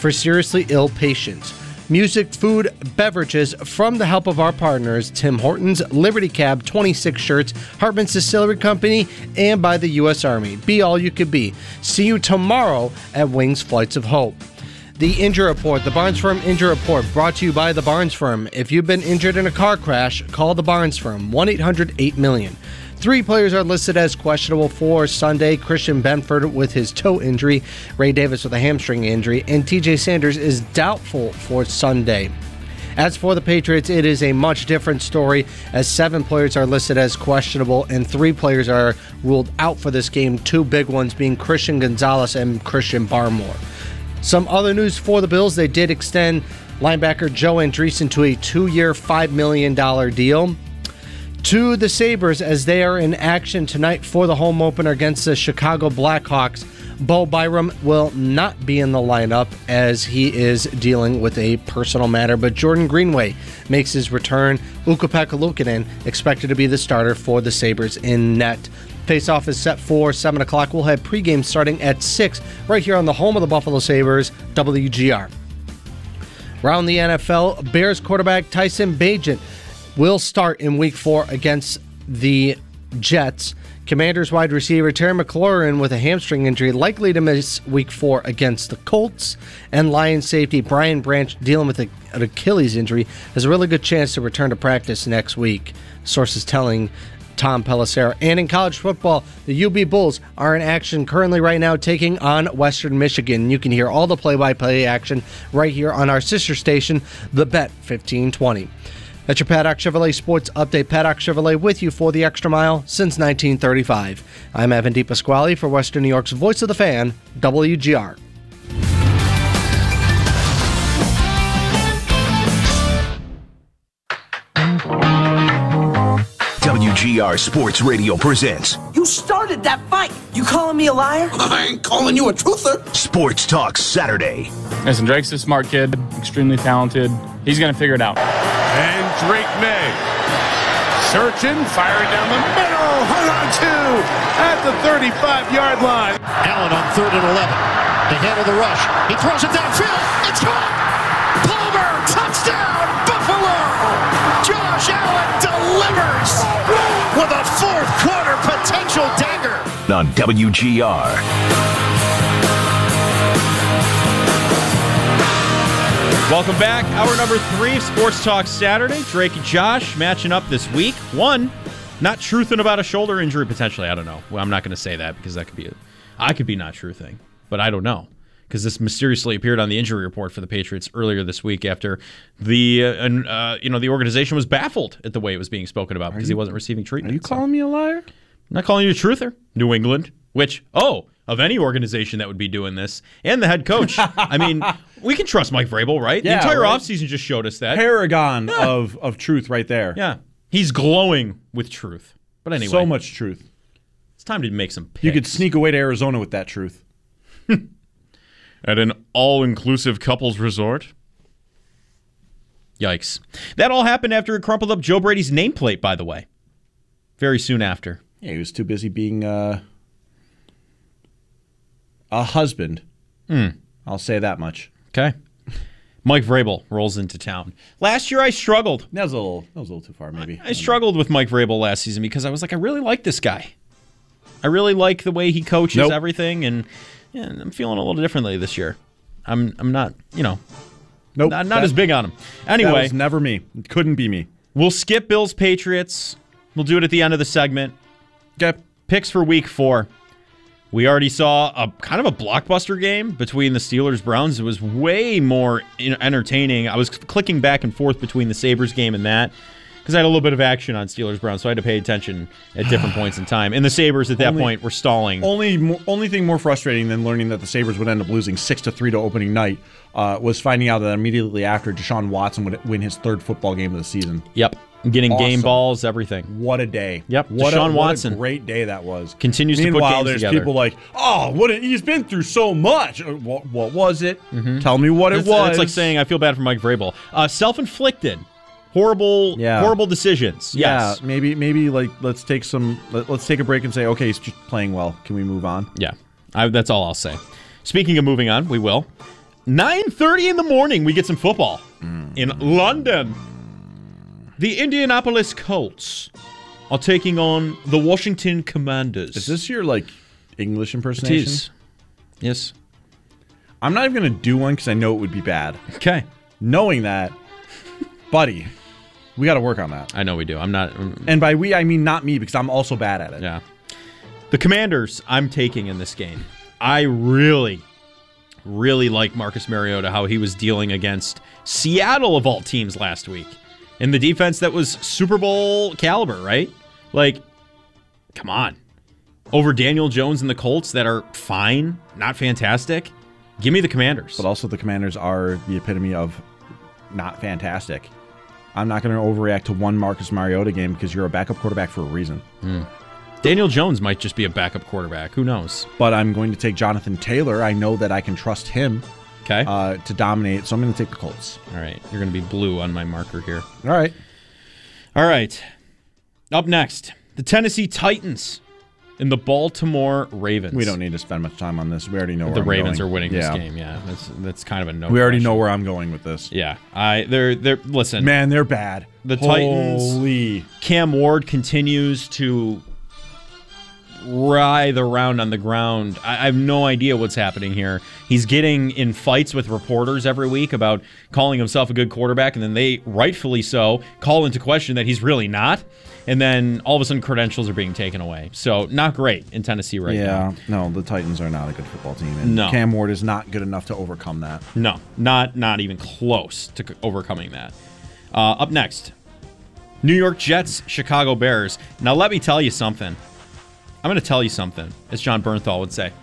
for seriously ill patients. Music, food, beverages from the help of our partners, Tim Hortons, Liberty Cab, 26 Shirts, Hartman's Distillery Company, and by the U.S. Army. Be all you could be. See you tomorrow at Wings Flights of Hope. The Injury Report, the Barnes Firm Injury Report, brought to you by the Barnes Firm. If you've been injured in a car crash, call the Barnes Firm, 1-800-8-MILLION. 3 players are listed as questionable for Sunday. Christian Benford with his toe injury, Ray Davis with a hamstring injury, and TJ Sanders is doubtful for Sunday. As for the Patriots, it is a much different story, as 7 players are listed as questionable and 3 players are ruled out for this game, 2 big ones being Christian Gonzalez and Christian Barmore. Some other news for the Bills, they did extend linebacker Joe Andreessen to a 2-year, $5 million deal. To the Sabres, as they are in action tonight for the home opener against the Chicago Blackhawks, Bo Byram will not be in the lineup as he is dealing with a personal matter, but Jordan Greenway makes his return. Ukko-Pekka Luukkonen expected to be the starter for the Sabres in net. Face-off is set for 7 o'clock. We'll have pregame starting at 6 right here on the home of the Buffalo Sabres, WGR. Around the NFL, Bears quarterback Tyson Bagent will start in Week 4 against the Jets. Commanders wide receiver Terry McLaurin with a hamstring injury likely to miss Week 4 against the Colts. And Lions safety Brian Branch, dealing with an Achilles injury, has a really good chance to return to practice next week, sources telling Tom Pelissero. And in college football, the UB Bulls are in action currently right now taking on Western Michigan. You can hear all the play-by-play action right here on our sister station, The Bet 1520. That's your Paddock Chevrolet Sports Update. Paddock Chevrolet with you for the extra mile since 1935. I'm Evan DePasquale for Western New York's Voice of the Fan, WGR. WGR Sports Radio presents. You started that fight. You calling me a liar? I ain't calling you a truther. Sports Talk Saturday. Listen, Drake's a smart kid, extremely talented. He's going to figure it out. And Drake May. Searching, firing down the middle. Hung on to at the 35-yard line. Allen on 3rd and 11. To handle the rush. He throws it downfield. It's caught. Palmer, touchdown, Buffalo. Josh Allen delivers with a 4th quarter potential dagger. On WGR. Welcome back. Hour number 3 of Sports Talk Saturday. Drake and Josh matching up this week. One, not truthing about a shoulder injury potentially. I don't know. Well, I'm not going to say that because that could be I could be not truthing, but I don't know because this mysteriously appeared on the injury report for the Patriots earlier this week after the the organization was baffled at the way it was being spoken about because he wasn't receiving treatment. Are you calling me a liar? I'm not calling you a truther. New England, which of any organization that would be doing this, and the head coach. I mean, we can trust Mike Vrabel, right? Yeah, the entire right. offseason just showed us that. Paragon of truth right there. Yeah. He's glowing with truth. But anyway. So much truth. It's time to make some picks. You could sneak away to Arizona with that truth. At an all-inclusive couples resort. Yikes. That all happened after it crumpled up Joe Brady's nameplate, by the way. Very soon after. Yeah, he was too busy being a husband. I'll say that much. Okay. Mike Vrabel rolls into town. Last year I struggled. That was a little too far, maybe. I struggled with Mike Vrabel last season because I was like, I really like this guy. I really like the way he coaches everything, and I'm feeling a little differently this year. I'm not, not as big on him. Anyway, that was never me. It couldn't be me. We'll skip Bills Patriots. We'll do it at the end of the segment. Okay. Picks for Week 4. We already saw a kind of a blockbuster game between the Steelers-Browns. It was way more entertaining. I was clicking back and forth between the Sabres game and that because I had a little bit of action on Steelers-Browns, so I had to pay attention at different points in time. And the Sabres at that point were stalling. Only thing more frustrating than learning that the Sabres would end up losing 6-3 to opening night was finding out that immediately after Deshaun Watson would win his 3rd football game of the season. Yep. Getting game balls, everything. What a day. Yep. What Deshaun Watson. What a great day that was. Continues to put games Meanwhile, there's together. people like, he's been through so much. What was it? Mm-hmm. Tell me what it was. It's like saying, I feel bad for Mike Vrabel. Self-inflicted. Horrible decisions. Yes. Yeah, maybe like let's take a break and say, okay, he's just playing well. Can we move on? Yeah. That's all I'll say. Speaking of moving on, we will. 9:30 in the morning, we get some football in London. The Indianapolis Colts are taking on the Washington Commanders. Is this your English impersonation? It is. Yes. I'm not even going to do one because I know it would be bad. Okay. Knowing that, buddy, we got to work on that. I know we do. I'm not. And by we, I mean not me because I'm also bad at it. Yeah. The Commanders I'm taking in this game. I really like Marcus Mariota, how he was dealing against Seattle of all teams last week. And the defense that was Super Bowl caliber, right? Come on. Over Daniel Jones and the Colts that are fine, not fantastic. Give me the Commanders. But also the Commanders are the epitome of not fantastic. I'm not going to overreact to one Marcus Mariota game because you're a backup quarterback for a reason. Daniel Jones might just be a backup quarterback. Who knows? But I'm going to take Jonathan Taylor. I know that I can trust him to dominate, so I'm going to take the Colts. All right. You're going to be blue on my marker here. All right. Up next, the Tennessee Titans and the Baltimore Ravens. We don't need to spend much time on this. We already know where the I'm Ravens going. are winning this game. Yeah, that's kind of a no. We already know where I'm going with this. Yeah, they're listen. Man, they're bad. The Titans. Cam Ward continues to writhe around on the ground. I have no idea what's happening here. He's getting in fights with reporters every week about calling himself a good quarterback, and then they, rightfully so, call into question that he's really not. And then all of a sudden credentials are being taken away. So not great in Tennessee right now. Yeah, no, the Titans are not a good football team. And Cam Ward is not good enough to overcome that. No, not even close to overcoming that. Up next, New York Jets, Chicago Bears. Now let me tell you something. I'm going to tell you something, as John Bernthal would say.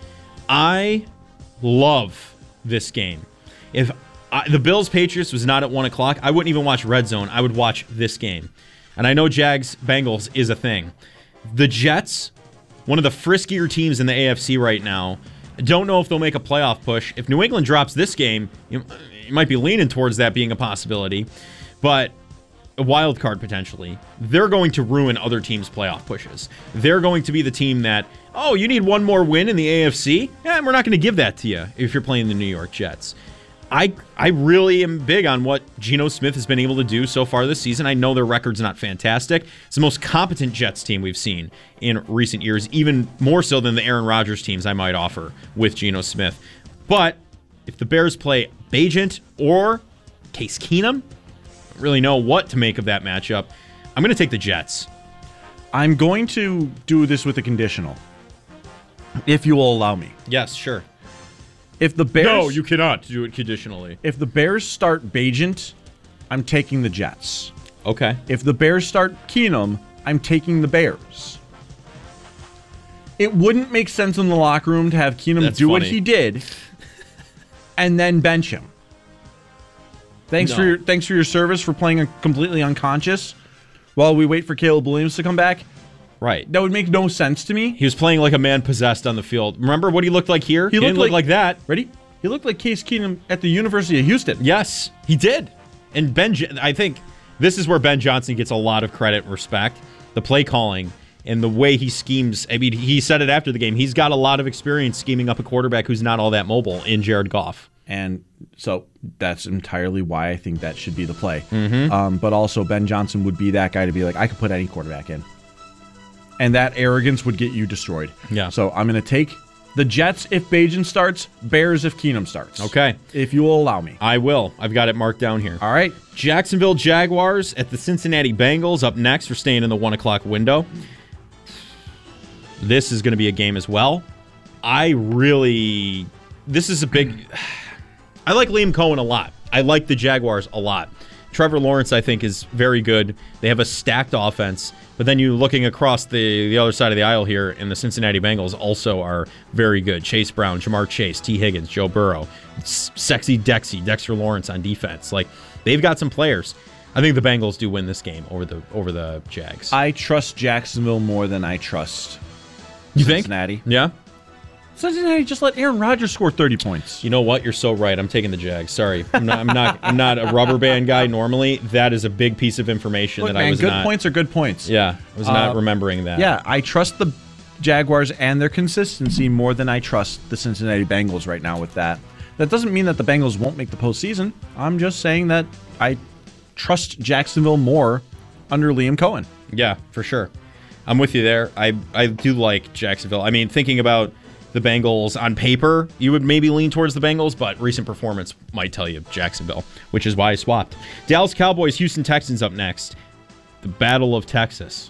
I love this game. If the Bills-Patriots was not at 1 o'clock, I wouldn't even watch Red Zone. I would watch this game. And I know Jags-Bengals is a thing. The Jets, one of the friskier teams in the AFC right now, don't know if they'll make a playoff push. If New England drops this game, you might be leaning towards that being a possibility. But a wild card potentially, they're going to ruin other teams' playoff pushes. They're going to be the team that, you need one more win in the AFC? Yeah, we're not going to give that to you if you're playing the New York Jets. I really am big on what Geno Smith has been able to do so far this season. I know their record's not fantastic. It's the most competent Jets team we've seen in recent years, even more so than the Aaron Rodgers teams I might offer with Geno Smith. But if the Bears play Bagent or Case Keenum, I don't really know what to make of that matchup. I'm going to take the Jets. I'm going to do this with a conditional, if you will allow me. Yes, sure. If the Bears, no, you cannot do it conditionally. If the Bears start Bagent, I'm taking the Jets. Okay. If the Bears start Keenum, I'm taking the Bears. It wouldn't make sense in the locker room to have Keenum do what he did and then bench him. Thanks for your service for playing completely unconscious while we wait for Caleb Williams to come back. Right. That would make no sense to me. He was playing like a man possessed on the field. Remember what he looked like here? He didn't look like that. Ready? He looked like Case Keenum at the University of Houston. Yes, he did. And I think this is where Ben Johnson gets a lot of credit and respect. The play calling and the way he schemes. I mean, he said it after the game. He's got a lot of experience scheming up a quarterback who's not all that mobile in Jared Goff. And so that's entirely why I think that should be the play. Mm-hmm. But also Ben Johnson would be that guy to be like, I could put any quarterback in. And that arrogance would get you destroyed. Yeah. So I'm going to take the Jets if Bagent starts, Bears if Keenum starts. Okay. If you will allow me. I will. I've got it marked down here. All right. Jacksonville Jaguars at the Cincinnati Bengals up next. We're staying in the 1 o'clock window. This is going to be a game as well. This is a big... I like Liam Cohen a lot. I like the Jaguars a lot. Trevor Lawrence, I think, is very good. They have a stacked offense. But then you looking across the other side of the aisle here, and the Cincinnati Bengals also are very good. Chase Brown, Jamar Chase, T. Higgins, Joe Burrow, Sexy Dexy, Dexter Lawrence on defense. Like, they've got some players. I think the Bengals do win this game over the Jags. I trust Jacksonville more than I trust Cincinnati. Yeah? Cincinnati just let Aaron Rodgers score 30 points. You know what? You're so right. I'm taking the Jags. Sorry. I'm not a rubber band guy normally. That is a big piece of information I was good points are good points. Yeah. I was not remembering that. Yeah, I trust the Jaguars and their consistency more than I trust the Cincinnati Bengals right now with that. That doesn't mean that the Bengals won't make the postseason. I'm just saying that I trust Jacksonville more under Liam Cohen. Yeah, for sure. I'm with you there. I do like Jacksonville. I mean, thinking about the Bengals on paper, you would maybe lean towards the Bengals, but recent performance might tell you Jacksonville, which is why I swapped. Dallas Cowboys, Houston Texans up next. The Battle of Texas.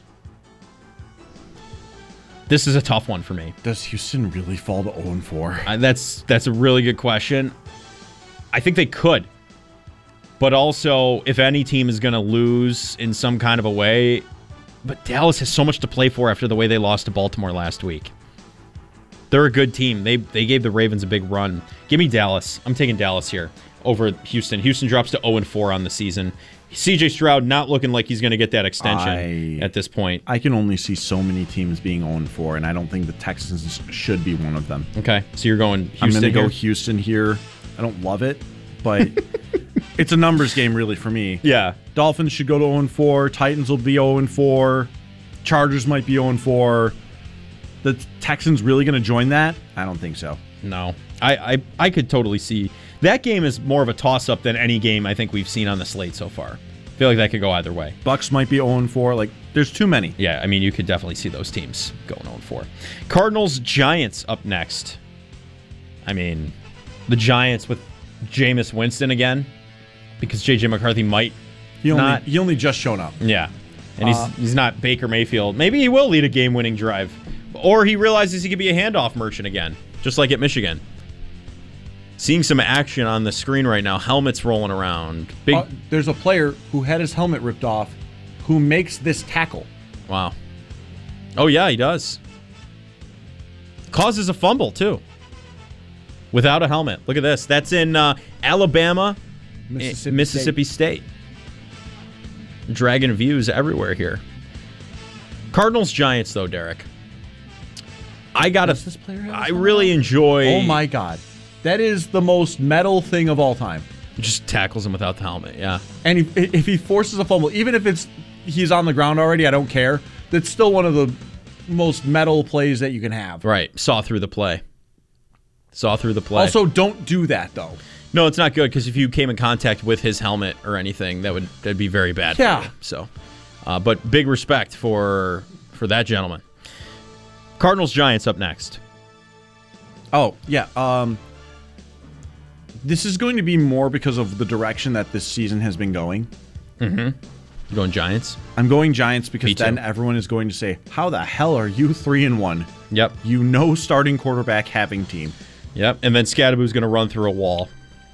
This is a tough one for me. Does Houston really fall to 0-4? That's a really good question. I think they could. But also, if any team is going to lose in some kind of a way, but Dallas has so much to play for after the way they lost to Baltimore last week. They're a good team. They gave the Ravens a big run. Give me Dallas. I'm taking Dallas here over Houston. Houston drops to 0-4 on the season. CJ Stroud not looking like he's going to get that extension at this point. I can only see so many teams being 0-4, and I don't think the Texans should be one of them. Okay, so you're going Houston. I'm going to go Houston here. I don't love it, but it's a numbers game really for me. Yeah. Dolphins should go to 0-4. Titans will be 0-4. Chargers might be 0-4. The Texans really going to join that? I don't think so. No. I could totally see. That game is more of a toss-up than any game I think we've seen on the slate so far. I feel like that could go either way. Bucks might be 0-4. Like, there's too many. Yeah, I mean, you could definitely see those teams going 0-4. Cardinals, Giants up next. I mean, the Giants with Jameis Winston again, because J.J. McCarthy might He only just shown up. Yeah, and he's not Baker Mayfield. Maybe he will lead a game-winning drive. Or he realizes he could be a handoff merchant again, just like at Michigan. Seeing some action on the screen right now. Helmets rolling around. There's a player who had his helmet ripped off who makes this tackle. Wow. Oh, yeah, he does. Causes a fumble, too. Without a helmet. Look at this. That's in Alabama, Mississippi State. Dragon views everywhere here. Cardinals, Giants, though, Derek. I really enjoy... Oh, my God. That is the most metal thing of all time. Just tackles him without the helmet, yeah. And if he forces a fumble, even if he's on the ground already, I don't care. That's still one of the most metal plays that you can have. Right. Saw through the play. Also, don't do that, though. No, it's not good, because if you came in contact with his helmet or anything, that'd be very bad for you. So, but big respect for that gentleman. Cardinals, Giants up next. Oh, yeah. This is going to be more because of the direction that this season has been going. Mm-hmm. You going Giants? I'm going Giants because then everyone is going to say, how the hell are you 3-1? Yep. You starting quarterback having team. Yep. And then Scadaboo's going to run through a wall.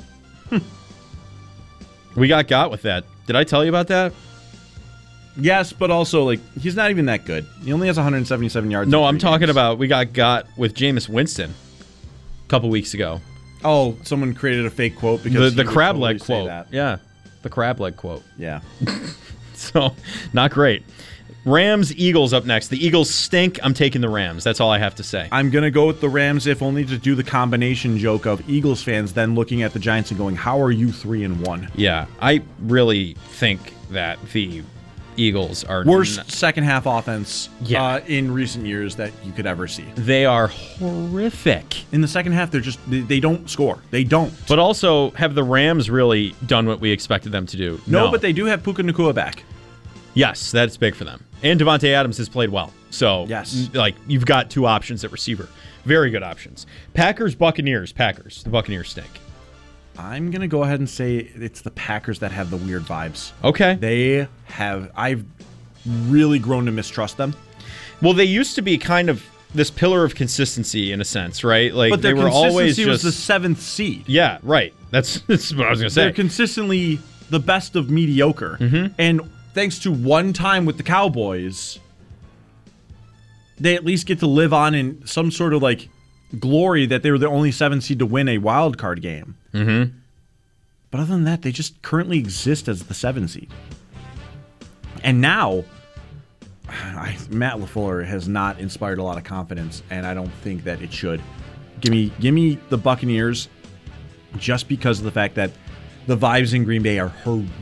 We got with that. Did I tell you about that? Yes, but also, he's not even that good. He only has 177 yards. No, I'm talking about we got with Jameis Winston a couple weeks ago. Oh, someone created a fake quote because the crab leg quote. Yeah, the crab leg quote. Yeah. So, not great. Rams, Eagles up next. The Eagles stink. I'm taking the Rams. That's all I have to say. I'm going to go with the Rams, if only to do the combination joke of Eagles fans then looking at the Giants and going, how are you 3-1? Yeah, I really think that the Eagles are worst second half offense in recent years that you could ever see. They are horrific. In the second half, they don't score. They don't. But also, have the Rams really done what we expected them to do? No, but they do have Puka Nacua back. Yes, that's big for them. And Devontae Adams has played well. So, yes, you've got two options at receiver. Very good options. Packers, Buccaneers. Packers. The Buccaneers stink. I'm going to go ahead and say it's the Packers that have the weird vibes. Okay. I've really grown to mistrust them. Well, they used to be kind of this pillar of consistency in a sense, right? But they were always was the 7th seed. Yeah, right. That's what I was going to say. They're consistently the best of mediocre. Mm-hmm. And thanks to one time with the Cowboys, they at least get to live on in some sort of glory that they were the only 7th seed to win a wild card game. Mm-hmm. But other than that, they just currently exist as the 7th seed. And now, Matt LaFleur has not inspired a lot of confidence, and I don't think that it should. Give me the Buccaneers, just because of the fact that the vibes in Green Bay are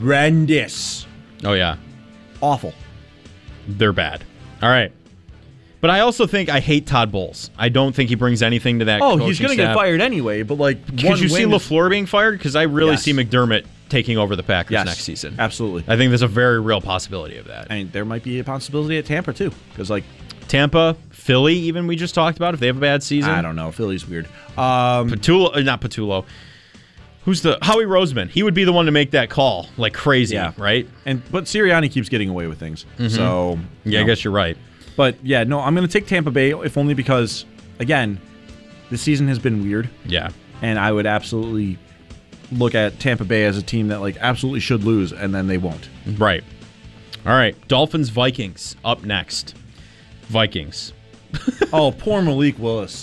horrendous. Oh, yeah. Awful. They're bad. All right. But I also think I hate Todd Bowles. I don't think he brings anything to that. Oh, he's going to get fired anyway. But like, could you see LaFleur being fired? Because I really Yes. see McDermott taking over the Packers Yes, next season. absolutely. I think there's a very real possibility of that. I mean, there might be a possibility at Tampa too, because like Tampa, Philly, even we just talked about if they have a bad season. I don't know. Philly's weird. Patullo, not Patullo. Who's the Howie Roseman? He would be the one to make that call like crazy, Yeah. right? But Sirianni keeps getting away with things. So Yeah, I guess you're right. But yeah, no, I'm going to take Tampa Bay, if only because, again, this season has been weird. Yeah. And I would absolutely look at Tampa Bay as a team that like absolutely should lose, and then they won't. Right. All right. Dolphins, Vikings up next. Vikings. Oh, poor Malik Willis.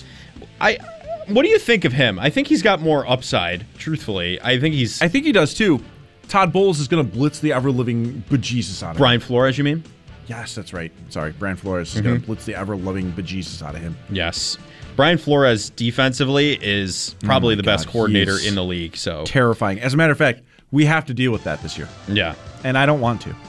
What do you think of him? I think he's got more upside, truthfully. I think he does too. Todd Bowles is going to blitz the ever-living bejesus out of him. Brian Flores, you mean? Yes, that's right. Sorry, Brian Flores is going to blitz the ever-loving bejesus out of him. Yes. Brian Flores defensively is probably the best coordinator he's in the league. So terrifying. As a matter of fact, we have to deal with that this year. Yeah. And I don't want to.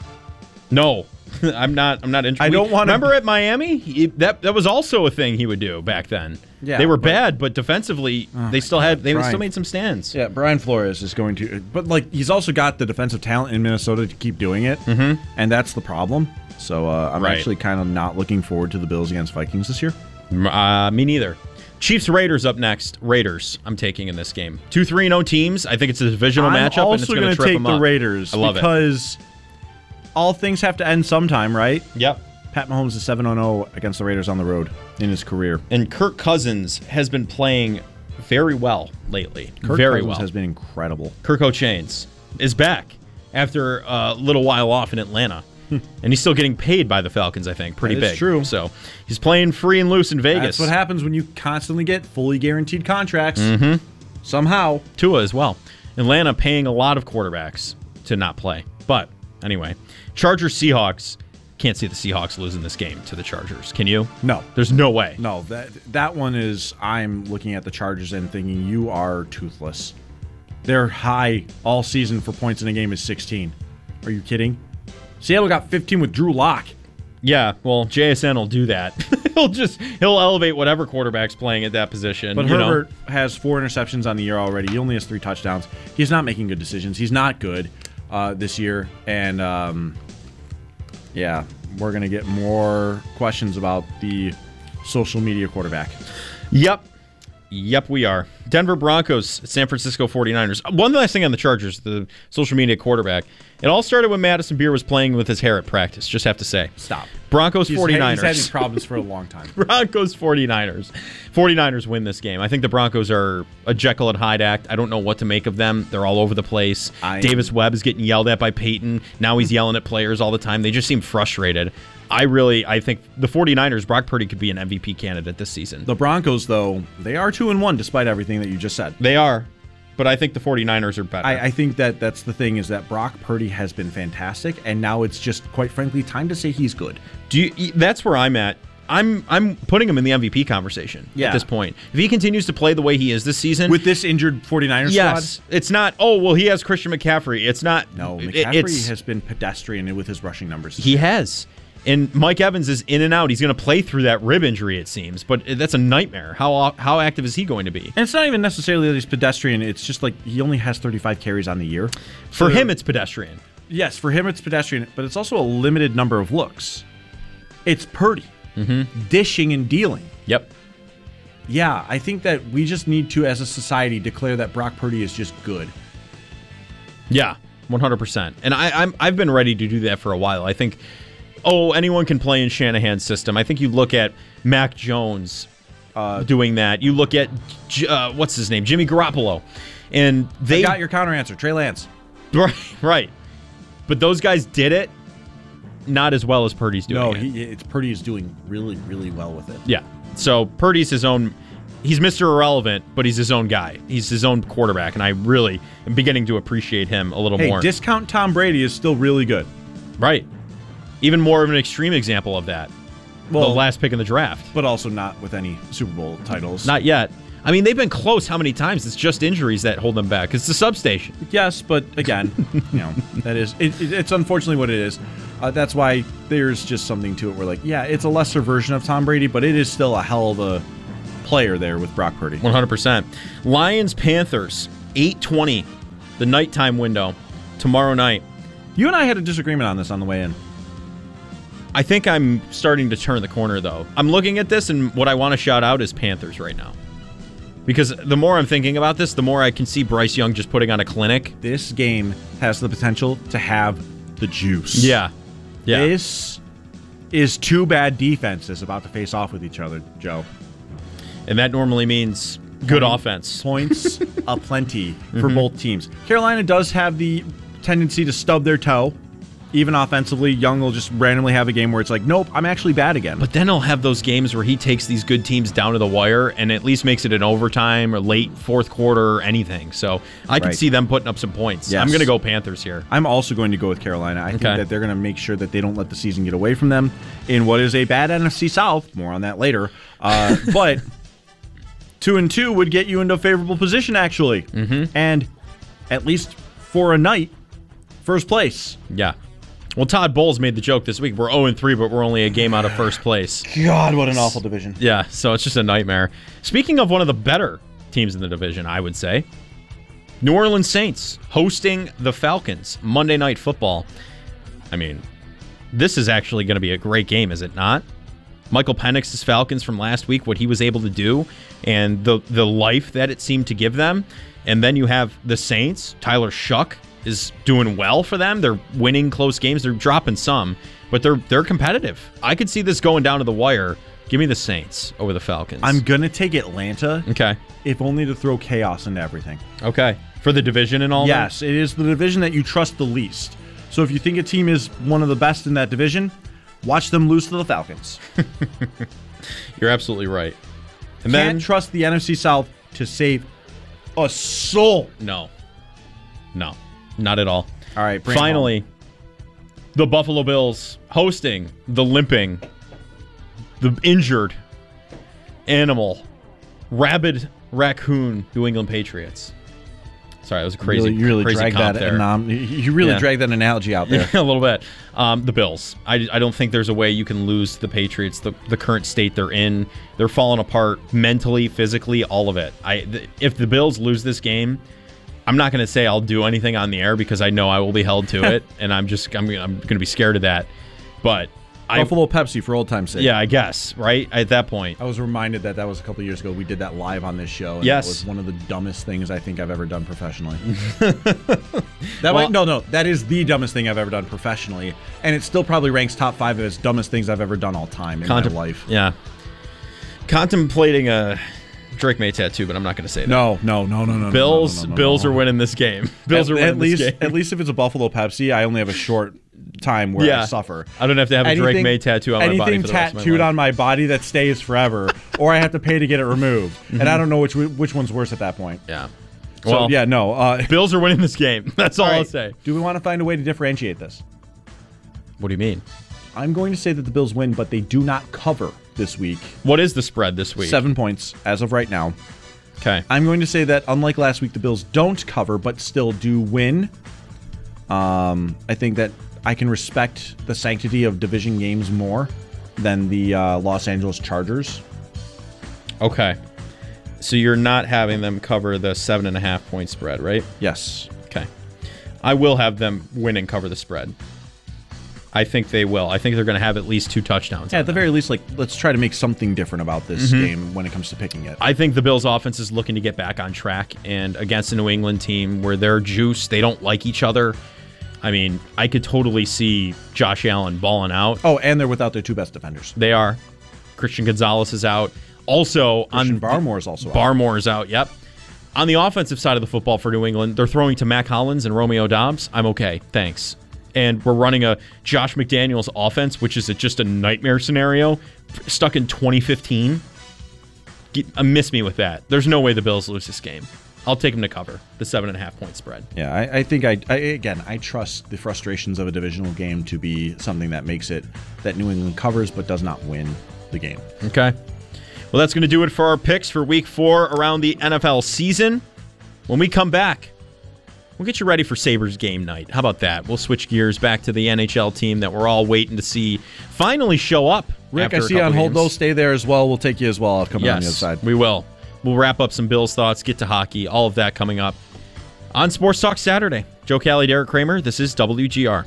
No. I'm not interested. I don't want to. Remember at Miami? That was also a thing he would do back then. Yeah, they were bad, but defensively they still Brian. made some stands. Yeah, Brian Flores is going to, but like he's also got the defensive talent in Minnesota to keep doing it, and that's the problem. So I'm actually kind of not looking forward to the Bills against Vikings this year. Me neither. Chiefs Raiders up next. Raiders I'm taking in this game. 2-3-0 teams. I think it's a divisional matchup. I'm and it's also going to take the Raiders. I love because all things have to end sometime, right? Yep. Pat Mahomes is 7-0 against the Raiders on the road in his career. And Kirk Cousins has been playing very well lately. Kirk very Cousins well. has been incredible. Kirk O'Chains is back after a little while off in Atlanta. And he's still getting paid by the Falcons, I think. Pretty That big. is true. So he's playing free and loose in Vegas. That's what happens when you constantly get fully guaranteed contracts. Somehow. Tua as well. Atlanta paying a lot of quarterbacks to not play. But anyway, Chargers Seahawks. Can't see the Seahawks losing this game to the Chargers. Can you? No. There's no way. No, that one is, I'm looking at the Chargers and thinking, you are toothless. Their high all season for points in a game is 16. Are you kidding? Seattle got 15 with Drew Lock. Yeah, well, JSN will do that. he'll elevate whatever quarterback's playing at that position. But Herbert has 4 interceptions on the year already. He only has 3 touchdowns. He's not making good decisions. He's not good this year. And, yeah, we're going to get more questions about the social media quarterback. Yep, we are. Denver Broncos, San Francisco 49ers. One last thing on the Chargers, the social media quarterback. It all started when Madison Beer was playing with his hair at practice, just have to say. Stop. Broncos 49ers. He's had these problems for a long time. Broncos 49ers. 49ers win this game. I think the Broncos are a Jekyll and Hyde act. I don't know what to make of them. They're all over the place. Davis Webb is getting yelled at by Peyton. Now he's yelling at players all the time. They just seem frustrated. I think the 49ers, Brock Purdy could be an MVP candidate this season. The Broncos, though, they are 2-1 despite everything that you just said. They are. But I think the 49ers are better. I think that's the thing, is that Brock Purdy has been fantastic, and now it's just, quite frankly, time to say he's good. That's where I'm at. I'm putting him in the MVP conversation at this point. If he continues to play the way he is this season. With this injured 49ers squad? It's not, he has Christian McCaffrey. It's not. No, McCaffrey has been pedestrian with his rushing numbers. He has. And Mike Evans is in and out. He's going to play through that rib injury, it seems. But that's a nightmare. How active is he going to be? And it's not even necessarily that he's pedestrian. It's just like he only has 35 carries on the year. For him, it's pedestrian. Yes, for him, it's pedestrian. But it's also a limited number of looks. It's Purdy. Dishing and dealing. Yep. Yeah, I think that we just need to, as a society, declare that Brock Purdy is just good. Yeah, 100%. And I've been ready to do that for a while. I think... anyone can play in Shanahan's system. I think you look at Mac Jones doing that. You look at, what's his name? Jimmy Garoppolo. And they got your counter answer, Trey Lance. Right. But those guys did it not as well as Purdy's doing it. No, Purdy is doing really, really well with it. Yeah. So Purdy's his own... He's Mr. Irrelevant, but he's his own guy. He's his own quarterback, and I really am beginning to appreciate him a little more. Discount Tom Brady is still really good. Right. Even more of an extreme example of that. Well, the last pick in the draft. But also not with any Super Bowl titles. Not yet. I mean, they've been close how many times? It's just injuries that hold them back. It's the substation. Yes, but again, that is it's unfortunately what it is. That's why there's just something to it where, like, yeah, it's a lesser version of Tom Brady, but it is still a hell of a player there with Brock Purdy. 100%. Lions-Panthers, 8:20, the nighttime window, tomorrow night. You and I had a disagreement on this on the way in. I think I'm starting to turn the corner, though. I'm looking at this, and what I want to shout out is Panthers right now. Because the more I'm thinking about this, the more I can see Bryce Young just putting on a clinic. This game has the potential to have the juice. Yeah. This is two bad defenses about to face off with each other, Joe. And that normally means good offense. Points aplenty for both teams. Carolina does have the tendency to stub their toe. Even offensively, Young will just randomly have a game where it's like, nope, I'm actually bad again. But then he'll have those games where he takes these good teams down to the wire and at least makes it an overtime or late fourth quarter or anything. So I can see them putting up some points. Yes. I'm going to go Panthers here. I'm also going to go with Carolina. I think that they're going to make sure that they don't let the season get away from them in what is a bad NFC South. More on that later. But 2-2 would get you into a favorable position, actually. And at least for a night, first place. Yeah. Well, Todd Bowles made the joke this week. We're 0-3, but we're only a game out of first place. God, what an awful division. Yeah, so it's just a nightmare. Speaking of one of the better teams in the division, I would say, New Orleans Saints hosting the Falcons, Monday Night Football. I mean, this is actually going to be a great game, is it not? Michael Penix's Falcons from last week, what he was able to do, and the life that it seemed to give them. And then you have the Saints, Tyler Shuck is doing well for them. They're winning close games. They're dropping some, but they're competitive. I could see this going down to the wire. Give me the Saints over the Falcons. I'm going to take Atlanta. Okay. If only to throw chaos into everything. Okay. For the division and all that? Yes, it is the division that you trust the least. So if you think a team is one of the best in that division, watch them lose to the Falcons. You're absolutely right. And Can't trust the NFC South to save a soul. No. Not at all. All right, finally, the Buffalo Bills hosting the limping, the injured animal, rabid raccoon New England Patriots. Sorry, that was a crazy, you really crazy dragged comp that. there. You really dragged that analogy out there. Yeah, a little bit. The Bills. I don't think there's a way you can lose the Patriots. The current state they're in, they're falling apart mentally, physically, all of it. If the Bills lose this game, I'm not going to say I'll do anything on the air because I know I will be held to it, and I'm going to be scared of that. But Buffalo Pepsi for old time's sake. Yeah, I guess, right? At that point. I was reminded that was a couple years ago. We did that live on this show. And yes. It was one of the dumbest things I think I've ever done professionally. That is the dumbest thing I've ever done professionally. And it still probably ranks top 5 of its dumbest things I've ever done all time in my life. Yeah. Contemplating a Drake May tattoo, but I'm not going to say that. No. Bills are winning this game. Bills are winning this game. At least if it's a Buffalo Pepsi, I only have a short time where I suffer. I don't have to have a Drake May tattoo on my body for the rest of my life. Anything tattooed on my body that stays forever, or I have to pay to get it removed. And I don't know which one's worse at that point. Yeah. So, Bills are winning this game. That's all I'll say. Do we want to find a way to differentiate this? What do you mean? I'm going to say that the Bills win, but they do not cover this week. What is the spread this week? 7 points as of right now. Okay. I'm going to say that unlike last week, the Bills don't cover, but still do win. I think that I can respect the sanctity of division games more than the Los Angeles Chargers. Okay. So you're not having them cover the 7.5 point spread, right? Yes. Okay. I will have them win and cover the spread. I think they will. I think they're going to have at least 2 touchdowns. Yeah, at the very least, let's try to make something different about this game when it comes to picking it. I think the Bills' offense is looking to get back on track, and against a New England team where they're juice, they don't like each other. I mean, I could totally see Josh Allen balling out. Oh, and they're without their 2 best defenders. They are. Christian Gonzalez is out. Also, Barmore is also out. Barmore is out, yep. On the offensive side of the football for New England, they're throwing to Mac Hollins and Romeo Doubs. I'm okay, thanks. And we're running a Josh McDaniels offense, which is just a nightmare scenario, stuck in 2015. Miss me with that. There's no way the Bills lose this game. I'll take them to cover the 7.5 point spread. Yeah, I think I trust the frustrations of a divisional game to be something that makes it that New England covers but does not win the game. Okay. Well, that's going to do it for our picks for Week 4 around the NFL season. When we come back, we'll get you ready for Sabres game night. How about that? We'll switch gears back to the NHL team that we're all waiting to see finally show up. Rick, I see you on hold, though. Stay there as well. We'll take you as well. I'll come on the other side. We will. We'll wrap up some Bills thoughts, get to hockey, all of that coming up on Sports Talk Saturday. Joe Kelly, Derek Kramer, this is WGR.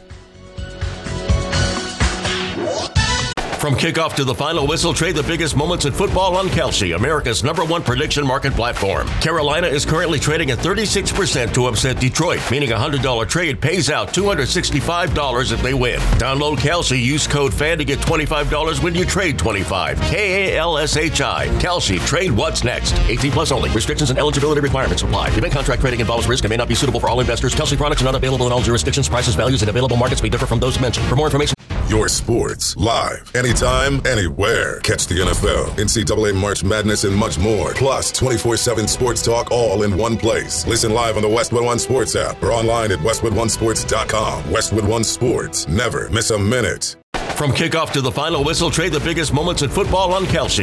From kickoff to the final whistle, trade the biggest moments in football on Kalshi, America's #1 prediction market platform. Carolina is currently trading at 36% to upset Detroit, meaning a $100 trade pays out $265 if they win. Download Kalshi, use code FAN to get $25 when you trade $25. KALSHI. Kalshi, trade what's next. 18 plus only. Restrictions and eligibility requirements apply. Event contract trading involves risk and may not be suitable for all investors. Kalshi products are not available in all jurisdictions. Prices, values, and available markets may differ from those mentioned. For more information, your sports, live, anytime, anywhere. Catch the NFL, NCAA March Madness, and much more. Plus, 24/7 sports talk all in one place. Listen live on the Westwood One Sports app or online at westwoodonesports.com. Westwood One Sports. Never miss a minute. From kickoff to the final whistle, trade the biggest moments in football on Kalshi.